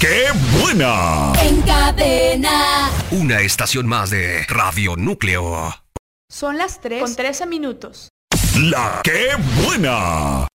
¡Qué buena! En cadena. Una estación más de Radio Núcleo. Son las 3:13. ¡La qué buena!